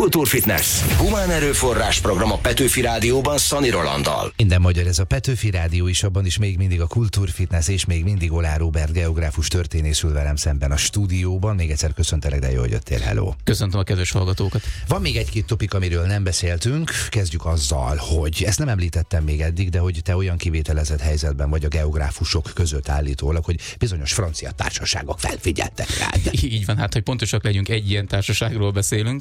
Kultúrfitness. Humán erőforrás program a Petőfi Rádióban Szani Rolanddal. Minden magyar, ez a Petőfi Rádió is, abban is még mindig a Kultúrfitness, és még mindig Oláh Róbert geográfus történész ül velem szemben a stúdióban. Még egyszer köszöntelek, de jó, hogy jöttél. Hello. Köszöntöm a kedves hallgatókat. Van még egy-két topik, amiről nem beszéltünk. Kezdjük azzal, hogy ezt nem említettem még eddig, de hogy te olyan kivételezett helyzetben vagy a geográfusok között állítólag, hogy bizonyos francia társaságok felfigyeltek rád. Így van, hát hogy pontosak legyünk, egy ilyen társaságról beszélünk.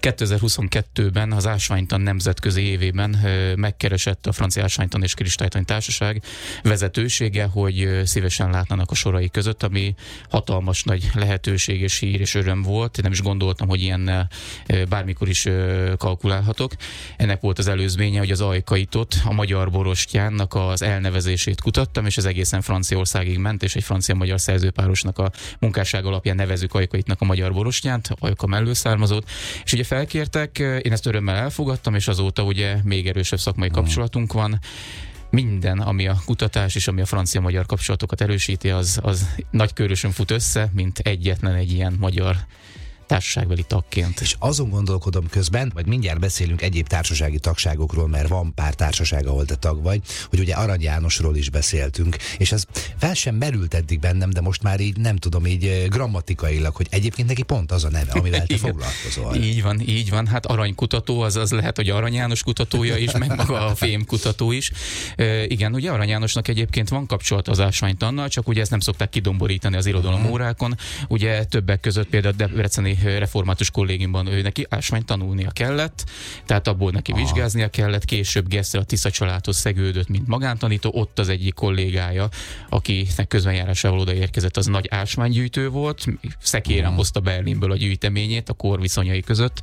2022-ben az Ásványtan nemzetközi évében megkeresett a Francia Ásványtan és Kristálytani Társaság vezetősége, hogy szívesen látnának a sorai között, ami hatalmas nagy lehetőség és hír és öröm volt. Nem is gondoltam, hogy ilyennel bármikor is kalkulálhatok. Ennek volt az előzménye, hogy az ajkaitot, a magyar borostyánnak az elnevezését kutattam, és ez egészen Franciaországig ment, és egy francia-magyar szerzőpárosnak a munkásság alapján nevezzük ajkaitnak a magyar borostyánt, ajka mellől származott. És ugye felkértek, én ezt örömmel elfogadtam, és azóta ugye még erősebb szakmai kapcsolatunk van. Minden, ami a kutatás és ami a francia-magyar kapcsolatokat erősíti, az nagy körösön fut össze, mint egyetlen egy ilyen magyar társaságbeli tagként. És azon gondolkodom közben, vagy mindjárt beszélünk egyéb társasági tagságokról, mert van pár társaság, ahol te tag vagy, hogy ugye Arany Jánosról is beszéltünk, és ez fel sem merült eddig bennem, de most már így nem tudom, így grammatikailag, hogy egyébként neki pont az a neve, amivel te foglalkozol. Így van. Hát aranykutató, az lehet, hogy Arany János kutatója is, meg maga a fémkutató is. Igen, ugye Arany Jánosnak egyébként van kapcsolata az Ásványtannal, csak ugye ezt nem szokták kidomborítani az irodalom órákon. Ugye többek között például Debreceni református kollégiumban ő neki ásványt tanulnia kellett, tehát abból neki vizsgáznia kellett, később Geszre a Tisza családhoz szegődött, mint magántanító, ott az egyik kollégája, akinek közbenjárásával odaérkezett, az nagy ásványgyűjtő volt, szekéren hozta Berlinből a gyűjteményét a kor viszonyai között.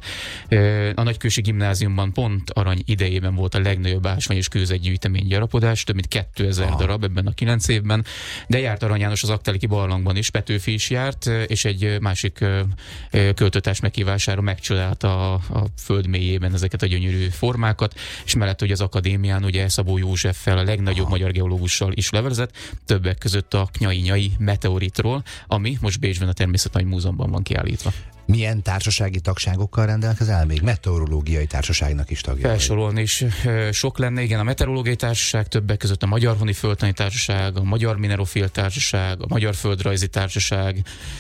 A Nagykősi Gimnáziumban pont Arany idejében volt a legnagyobb ásvány és kőzetgyűjtemény gyarapodás, több mint 2000 darab ebben a 9 évben, de járt Arany János az Akteleki barlangban is, Petőfi is járt, és egy másik költőtárs meghívására megcsodálta a föld mélyében ezeket a gyönyörű formákat, és mellett ugye az akadémián ugye Szabó Józseffel, a legnagyobb magyar geológussal is levelezett, többek között a Knyai-Nyai meteoritról, ami most Bécsben a Természettudományi Múzeumban van kiállítva. Milyen társasági tagságokkal rendelkezel még? Meteorológiai társaságnak is tagja. Felsorolni is sok lenne, igen, a Meteorológiai Társaság, többek között a Magyar Honi Földtani Társaság, a Magyar Minerofil Társaság, a Magyar Földrajzi Társaság,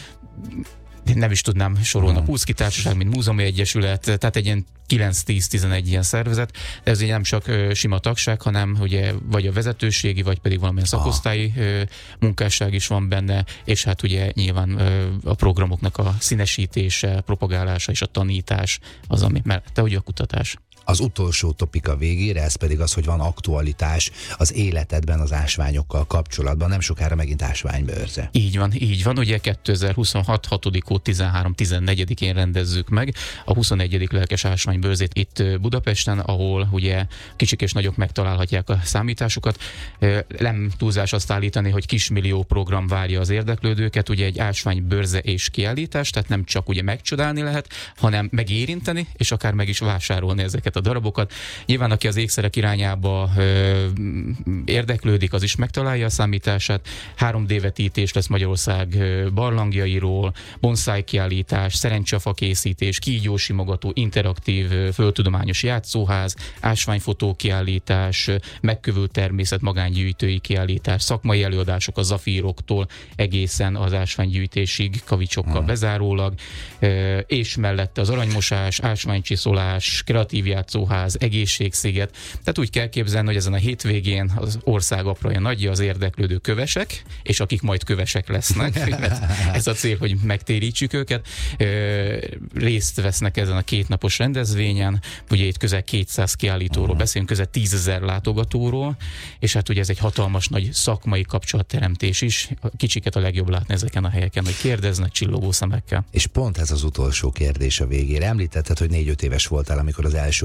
nem is tudnám sorolni, a Puszki Társaság, mint múzeumi egyesület, tehát egy ilyen 9-10-11 ilyen szervezet, de ez így nem csak sima tagság, hanem ugye vagy a vezetőségi, vagy pedig valamilyen szakosztályi munkásság is van benne, és hát ugye nyilván a programoknak a színesítése, propagálása és a tanítás az, ami mellette ugye a kutatás. Az utolsó topika végére, ez pedig az, hogy van aktualitás az életedben az ásványokkal kapcsolatban, nem sokára megint ásványbőrze. Így van, ugye 2026. 6. hó 13-14-én rendezzük meg a 21. lelkes ásványbőrzét itt Budapesten, ahol ugye kicsik és nagyok megtalálhatják a számításukat. Nem túlzás azt állítani, hogy kismillió program várja az érdeklődőket, ugye egy ásványbőrze és kiállítás, tehát nem csak ugye megcsodálni lehet, hanem megérinteni, és akár meg is vásárolni ezeket a darabokat. Nyilván, aki az ékszerek irányába érdeklődik, az is megtalálja a számítását. 3D vetítés lesz Magyarország barlangjairól, bonsai kiállítás, szerencsefa készítés, kígyósimogató, interaktív földtudományos játszóház, ásványfotó kiállítás, megkövült természet magángyűjtői kiállítás, szakmai előadások a zafíroktól egészen az ásványgyűjtésig, kavicsokkal bezárólag, és mellette az aranymosás, ásványcsiszolás, kreatív játszóház, egészségsziget. Tehát úgy kell képzelni, hogy ezen a hétvégén az ország apraja nagyja az érdeklődő kövesek, és akik majd kövesek lesznek, ez a cél, hogy megtérítsük őket, részt vesznek ezen a 2 napos rendezvényen, ugye itt közel 200 kiállítóról beszélünk, közel 10 000 látogatóról, és hát ugye ez egy hatalmas nagy szakmai kapcsolatteremtés is, kicsiket a legjobb látni ezeken a helyeken, hogy kérdeznek csillogó szemekkel. És pont ez az utolsó kérdés a végére. Említetted, hogy 4-5 éves voltál, amikor az első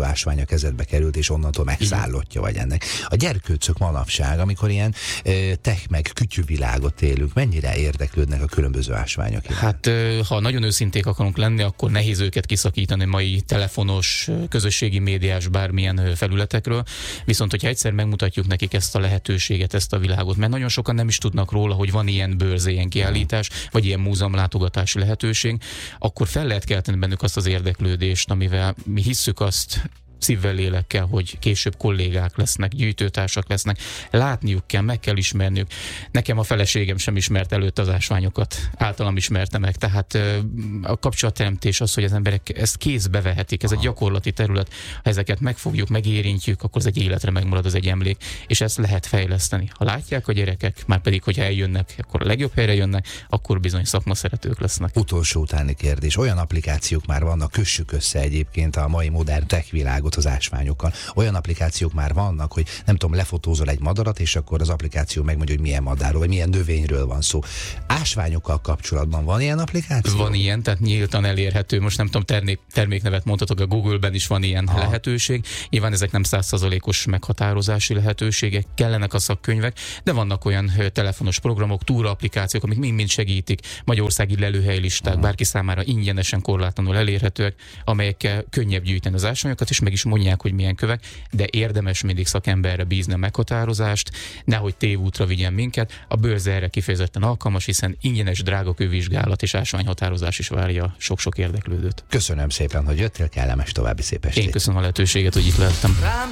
ásvány a kezedbe került, és onnantól megszállottja vagy ennek. A gyerkőcök manapság, amikor ilyen tech meg kütyűvilágot élünk, mennyire érdeklődnek a különböző ásványok? Hát, ha nagyon őszinték akarunk lenni, akkor nehéz őket kiszakítani mai telefonos, közösségi médiás bármilyen felületekről. Viszont, hogyha egyszer megmutatjuk nekik ezt a lehetőséget, ezt a világot, mert nagyon sokan nem is tudnak róla, hogy van ilyen bőrze, ilyen kiállítás, vagy ilyen múzeumlátogatási lehetőség, akkor fel lehet kelteni bennük azt az érdeklődést, amivel mi hisszük azt szívvel, lélekkel, hogy később kollégák lesznek, gyűjtőtársak lesznek, látniuk kell, meg kell ismerniük. Nekem a feleségem sem ismert előtt az ásványokat, általam ismerte meg, tehát a kapcsolatteremtés az, hogy az emberek ezt kézbe vehetik, ez egy gyakorlati terület, ha ezeket megfogjuk, megérintjük, akkor ez egy életre megmarad, az egy emlék, és ezt lehet fejleszteni. Ha látják a gyerekek, már pedig, hogyha eljönnek, akkor a legjobb helyre jönnek, akkor bizony szakmaszeretők lesznek. Utolsó utáni kérdés. Olyan applikációk már vannak, kössük össze egyébként a mai modern tech világot az ásványokkal. Olyan applikációk már vannak, hogy nem tudom, lefotózol egy madarat, és akkor az applikáció megmondja, hogy milyen madárról, vagy milyen növényről van szó. Ásványokkal kapcsolatban van ilyen applikáció? Van ilyen, tehát nyíltan elérhető. Most nem tudom, terméknevet mondhatok, a Google-ben is van ilyen lehetőség. Nyilván ezek nem 100%-os meghatározási lehetőségek, kellenek a szakkönyvek, de vannak olyan telefonos programok, túraapplikációk, amik mind-mind segítik, magyarországi lelőhelylisták, bárki számára ingyenesen, korlátlanul elérhetőek, amelyekkel könnyebb gyűjteni az ásványokat, és meg is mondják, hogy milyen kövek, de érdemes mindig szakemberre bízni a meghatározást, nehogy tévútra vigyen minket. A bőrze erre kifejezetten alkalmas, hiszen ingyenes drágakővizsgálat és ásványhatározás is várja sok-sok érdeklődőt. Köszönöm szépen, hogy jöttél, kellemes további szép estét. Én köszönöm a lehetőséget, hogy itt lehettem.